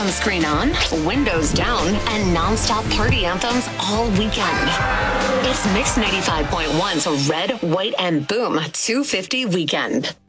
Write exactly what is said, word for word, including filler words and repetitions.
sunscreen on, windows down, and nonstop party anthems all weekend. It's Mix ninety-five point one's Red, White, and Boom two fifty Weekend.